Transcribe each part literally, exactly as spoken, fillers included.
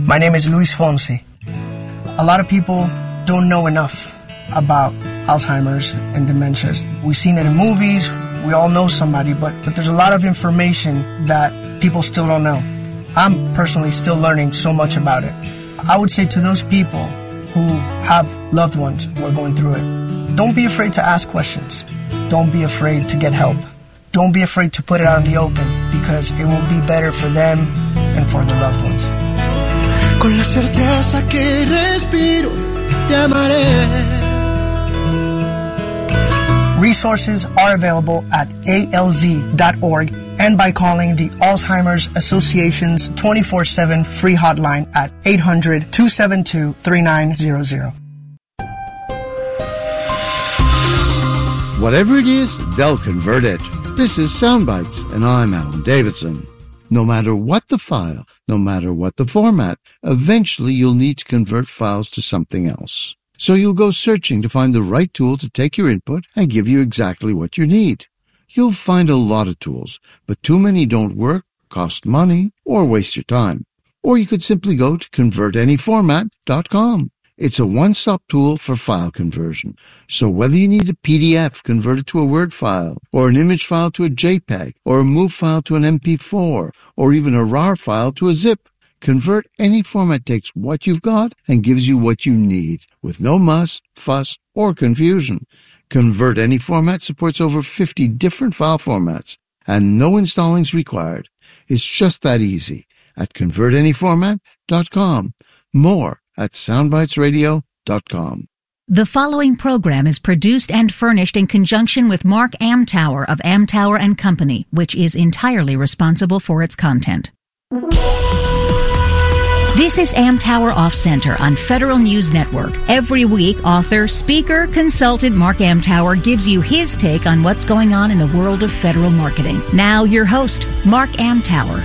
My name is Luis Fonsi. A lot of people don't know enough about Alzheimer's and dementias. We've seen it in movies, we all know somebody, but, but there's a lot of information that people still don't know. I'm personally still learning so much about it. I would say to those people who have loved ones who are going through it, don't be afraid to ask questions. Don't be afraid to get help. Don't be afraid to put it out in the open, because it will be better for them and for their loved ones. Con la certeza que respiro, te amaré. Resources are available at A L Z dot org and by calling the Alzheimer's Association's twenty-four seven free hotline at eight hundred, two seven two, three nine zero zero. Whatever it is, they'll convert it. This is Soundbites, and I'm Alan Davidson. No matter what the file, no matter what the format, eventually you'll need to convert files to something else. So you'll go searching to find the right tool to take your input and give you exactly what you need. You'll find a lot of tools, but too many don't work, cost money, or waste your time. Or you could simply go to convert any format dot com. It's a one-stop tool for file conversion. So whether you need a P D F converted to a Word file, or an image file to a JPEG, or a MOV file to an M P four, or even a R A R file to a zip, Convert Any Format takes what you've got and gives you what you need, with no muss, fuss, or confusion. Convert Any Format supports over fifty different file formats, and no installing's required. It's just that easy at convert any format dot com. More at soundbites radio dot com. The following program is produced and furnished in conjunction with Mark Amtower of Amtower and Company, which is entirely responsible for its content. This is Amtower Off Center on Federal News Network. Every week, author, speaker, consultant Mark Amtower gives you his take on what's going on in the world of federal marketing. Now, your host, Mark Amtower.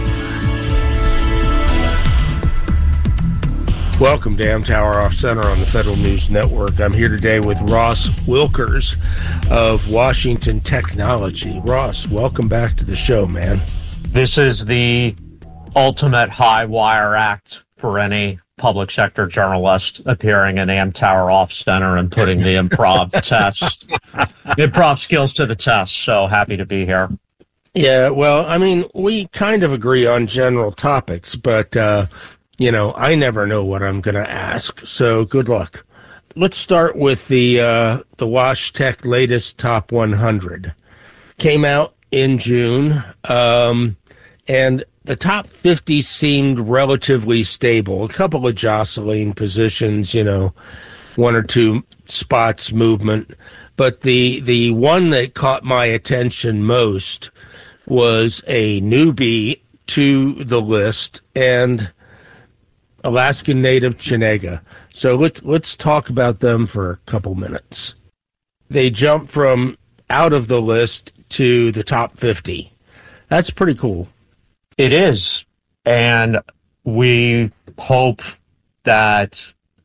Welcome to Amtower Off Center on the Federal News Network. I'm here today with Ross Wilkers of Washington Technology. Ross, welcome back to the show, man. This is the ultimate high wire act for any public sector journalist appearing in Amtower Off Center and putting the improv test, improv skills to the test. So happy to be here. Yeah, well, I mean, we kind of agree on general topics, but, uh, you know, I never know what I'm going to ask, so good luck. Let's start with the uh, the WashTech latest Top one hundred. Came out in June, um, and the top fifty seemed relatively stable. A couple of jostling positions, you know, one or two spots movement. But the the one that caught my attention most was a newbie to the list, and Alaskan Native Chenega. So let's let's talk about them for a couple minutes. They jumped from out of the list to the top fifty. That's pretty cool. It is, and we hope that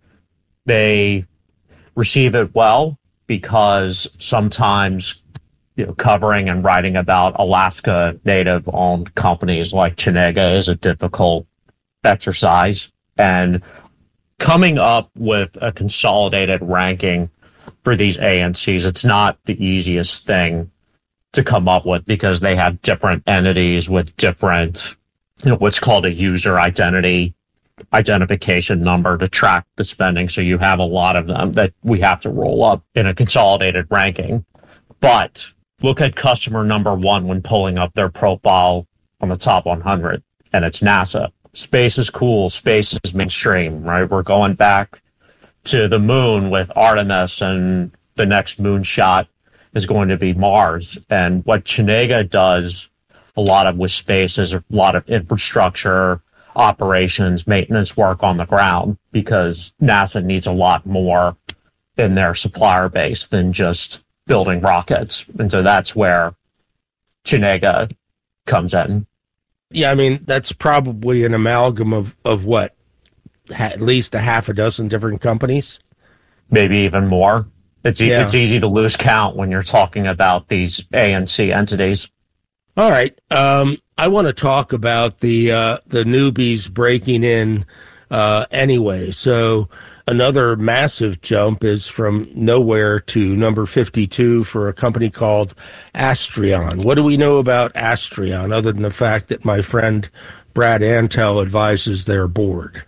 they receive it well, because sometimes, you know, covering and writing about Alaska Native-owned companies like Chenega is a difficult exercise. And coming up with a consolidated ranking for these A N Cs, it's not the easiest thing to come up with, because they have different entities with different, you know, what's called a user identity identification number to track the spending. So you have a lot of them that we have to roll up in a consolidated ranking. But look at customer number one when pulling up their profile on the top one hundred, and it's NASA. Space is cool. Space is mainstream, right? We're going back to the moon with Artemis, and the next moonshot is going to be Mars. And what Chenega does a lot of with space is a lot of infrastructure, operations, maintenance work on the ground, because NASA needs a lot more in their supplier base than just building rockets. And so that's where Chenega comes in. Yeah, I mean, that's probably an amalgam of, of what, at least a half a dozen different companies? Maybe even more. It's, e- yeah. it's easy to lose count when you're talking about these A N C entities. All right. Um, I want to talk about the uh, the newbies breaking in uh, anyway. So another massive jump is from nowhere to number fifty-two for a company called Astrion. What do we know about Astrion other than the fact that my friend Brad Antel advises their board?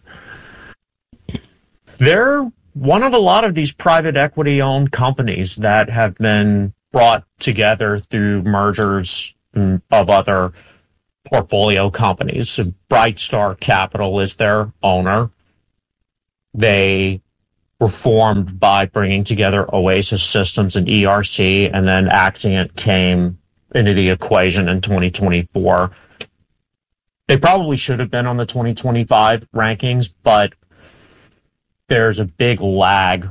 They're one of a lot of these private equity-owned companies that have been brought together through mergers of other portfolio companies. So Brightstar Capital is their owner. They were formed by bringing together Oasis Systems and E R C, and then Axient came into the equation in twenty twenty-four. They probably should have been on the twenty twenty-five rankings, but there's a big lag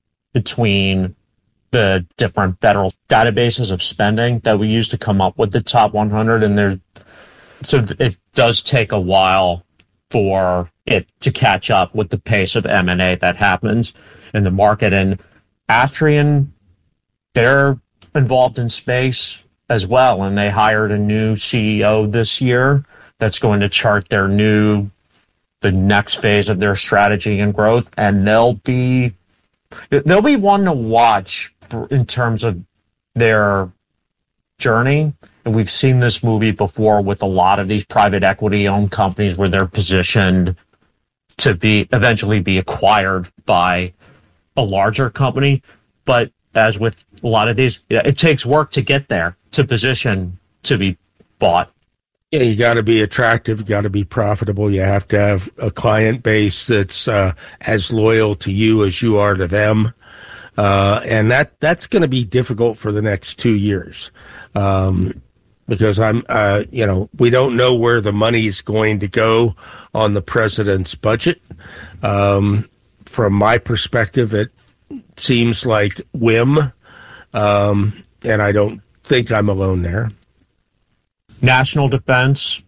between the different federal databases of spending that we use to come up with the top one hundred, and there, so it does take a while for it to catch up with the pace of M and A that happens in the market. And Astrion, they're involved in space as well, and they hired a new C E O this year that's going to chart their new, the next phase of their strategy and growth, and they'll be they'll be one to watch in terms of their journey. And we've seen this movie before with a lot of these private equity-owned companies where they're positioned to be eventually be acquired by a larger company. But as with a lot of these, it takes work to get there, to position to be bought. Yeah, you got to be attractive. You got to be profitable. You have to have a client base that's uh, as loyal to you as you are to them. Uh, and that, that's going to be difficult for the next two years. Um, because I'm, uh, you know, we don't know where the money's going to go on the president's budget. Um, from my perspective, it seems like whim. Um, and I don't think I'm alone there. National defense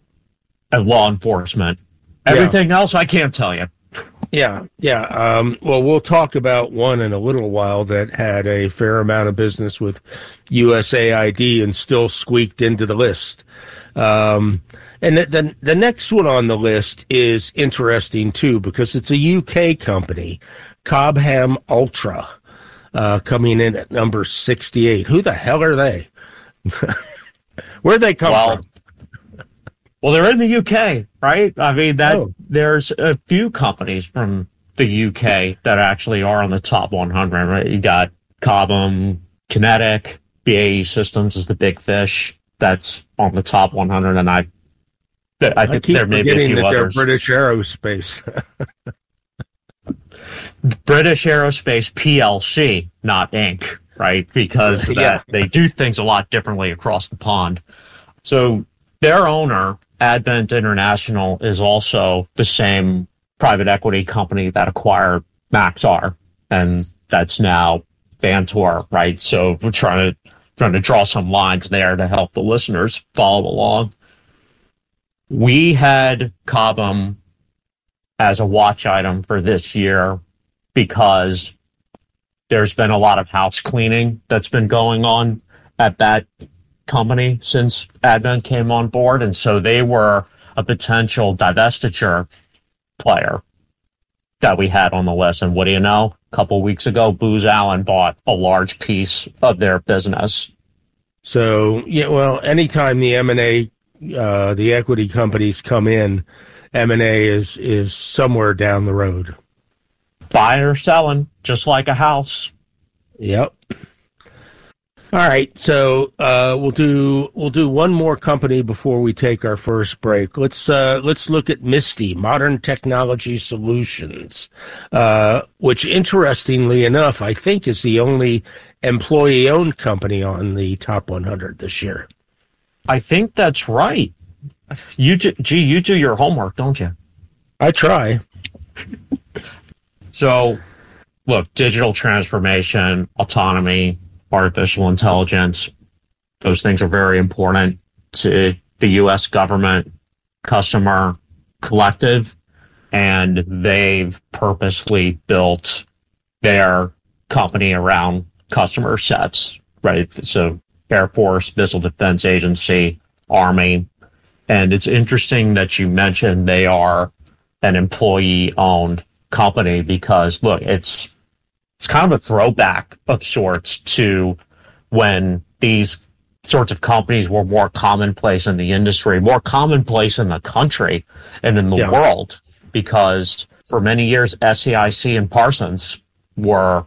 and law enforcement. Everything yeah. else I can't tell you. Yeah, yeah. Um, well, we'll talk about one in a little while that had a fair amount of business with U S A I D and still squeaked into the list. Um, and the, the, the next one on the list is interesting, too, because it's a U K company, Cobham Ultra, uh, coming in at number sixty-eight. Who the hell are they? Where'd they come well, from? Well, they're in the U K, right? I mean, that oh. there's a few companies from the U K that actually are on the top one hundred, right? You got Cobham, Kinetic, B A E Systems is the big fish that's on the top one hundred, and I, I think I keep there may be a forgetting few that others. they're British Aerospace. British Aerospace P L C, not Incorporated, right? Because yeah. that, they do things a lot differently across the pond. So their owner, Advent International, is also the same private equity company that acquired Maxar, and that's now Vantor, right? So we're trying to trying to draw some lines there to help the listeners follow along. We had Cobham as a watch item for this year because there's been a lot of house cleaning that's been going on at that company since Advent came on board, and so they were a potential divestiture player that we had on the list. And what do you know? A couple weeks ago, Booz Allen bought a large piece of their business. So, yeah, well, anytime the M and A, uh, the equity companies come in, M and A is, is somewhere down the road. Buying or selling, just like a house. Yep. All right, so uh, we'll do we'll do one more company before we take our first break. Let's uh, let's look at Misty, Modern Technology Solutions, uh, which, interestingly enough, I think is the only employee-owned company on the top one hundred this year. I think that's right. You do, gee, you do your homework, don't you? I try. So, look, digital transformation, autonomy, artificial intelligence, those things are very important to the U S government, customer, collective, and they've purposely built their company around customer sets, right? So Air Force, Missile Defense Agency, Army. And it's interesting that you mentioned they are an employee-owned company because, look, it's it's kind of a throwback of sorts to when these sorts of companies were more commonplace in the industry, more commonplace in the country and in the yeah. world, because for many years, S E I C and Parsons were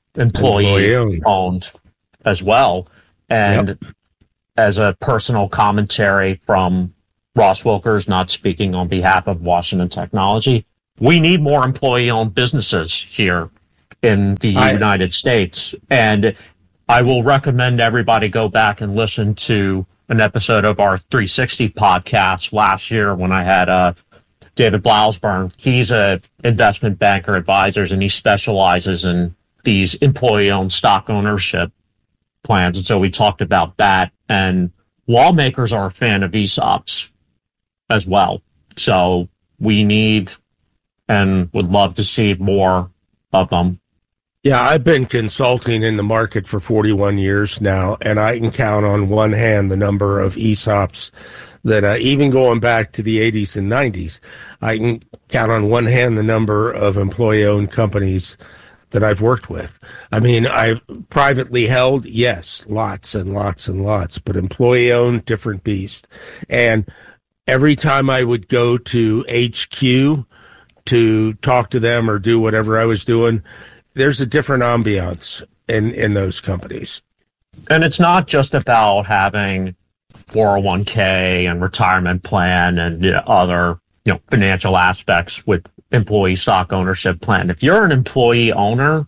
employee-owned as well. And yep. as a personal commentary from Ross Wilkers, not speaking on behalf of Washington Technology, we need more employee-owned businesses here in the I, United States. And I will recommend everybody go back and listen to an episode of our three sixty podcast last year when I had uh, David Blausburn. He's a investment banker advisors, and he specializes in these employee-owned stock ownership plans. And so we talked about that. And lawmakers are a fan of E S O Ps as well. So we need and would love to see more of them. Yeah, I've been consulting in the market for forty-one years now, and I can count on one hand the number of E S O Ps that, uh, even going back to the eighties and nineties, I can count on one hand the number of employee-owned companies that I've worked with. I mean, I've privately held, yes, lots and lots and lots, but employee-owned, different beast. And every time I would go to H Q to talk to them or do whatever I was doing, there's a different ambiance in, in those companies. And it's not just about having four oh one k and retirement plan and, you know, other, you know, financial aspects with employee stock ownership plan. If you're an employee owner,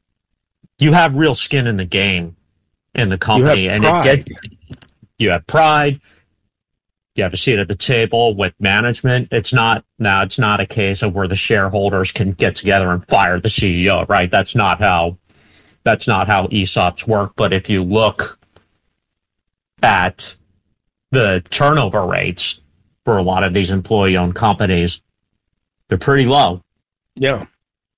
you have real skin in the game in the company. You have and pride. It get, you have pride. You have a seat at the table with management. It's not now. It's not a case of where the shareholders can get together and fire the C E O, right? That's not how. That's not how E S O Ps work. But if you look at the turnover rates for a lot of these employee-owned companies, they're pretty low. Yeah.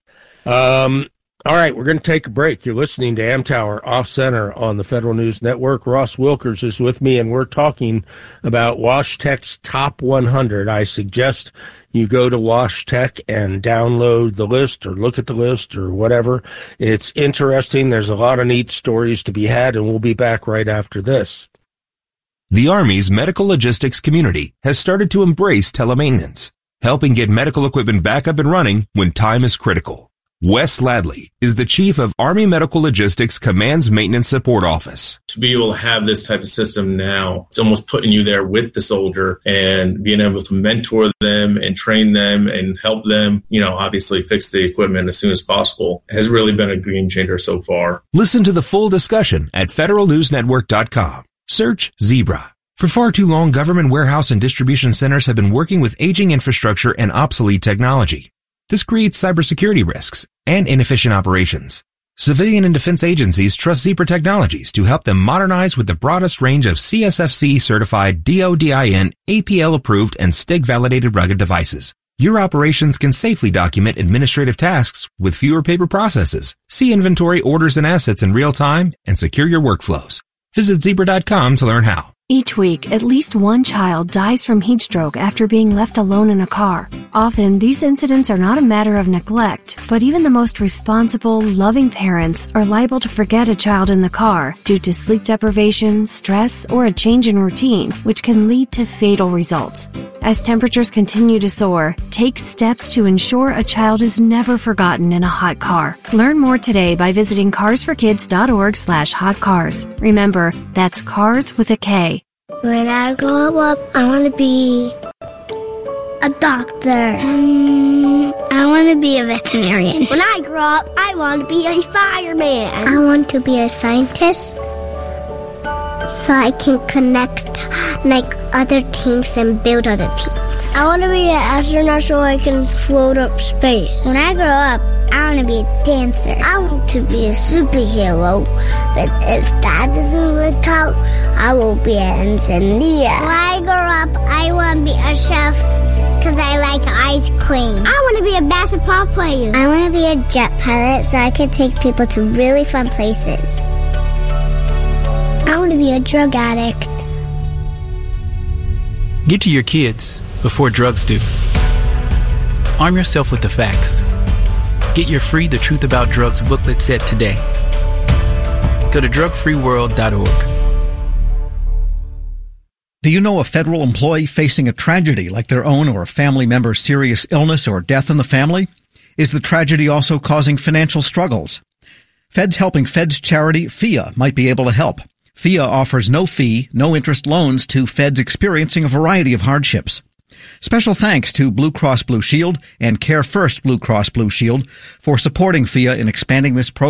Um. All right, we're going to take a break. You're listening to Amtower Off Center on the Federal News Network. Ross Wilkers is with me, and we're talking about WashTec's Top one hundred. I suggest you go to WashTec and download the list or look at the list or whatever. It's interesting. There's a lot of neat stories to be had, and we'll be back right after this. The Army's medical logistics community has started to embrace telemaintenance, helping get medical equipment back up and running when time is critical. Wes Ladley is the chief of Army Medical Logistics Command's Maintenance Support Office. To be able to have this type of system now, it's almost putting you there with the soldier and being able to mentor them and train them and help them, you know, obviously fix the equipment as soon as possible has really been a game changer so far. Listen to the full discussion at federal news network dot com. Search Zebra. For far too long, government warehouse and distribution centers have been working with aging infrastructure and obsolete technology. This creates cybersecurity risks and inefficient operations. Civilian and defense agencies trust Zebra Technologies to help them modernize with the broadest range of C S F C-certified, D O D I N, A P L-approved, and S T I G-validated rugged devices. Your operations can safely document administrative tasks with fewer paper processes, see inventory, orders, and assets in real time, and secure your workflows. Visit zebra dot com to learn how. Each week, at least one child dies from heat stroke after being left alone in a car. Often, these incidents are not a matter of neglect, but even the most responsible, loving parents are liable to forget a child in the car due to sleep deprivation, stress, or a change in routine, which can lead to fatal results. As temperatures continue to soar, take steps to ensure a child is never forgotten in a hot car. Learn more today by visiting cars for kids dot org slash hot cars. Remember, that's cars with a K. When I grow up, I want to be a doctor. Um, I want to be a veterinarian. When I grow up, I want to be a fireman. I want to be a scientist so I can connect like other teams and build other teams. I want to be an astronaut so I can float up space. When I grow up, I want to be a dancer. I want to be a superhero. But if that doesn't work out, I will be an engineer. When I grow up, I want to be a chef because I like ice cream. I want to be a basketball player. I want to be a jet pilot so I can take people to really fun places. I want to be a drug addict. Get to your kids before drugs do. Arm yourself with the facts. Get your free The Truth About Drugs booklet set today. Go to drug free world dot org. Do you know a federal employee facing a tragedy like their own or a family member's serious illness or death in the family? Is the tragedy also causing financial struggles? Feds Helping Feds charity F I A might be able to help. F I A offers no fee, no interest loans to feds experiencing a variety of hardships. Special thanks to Blue Cross Blue Shield and Care First Blue Cross Blue Shield for supporting F I A in expanding this program.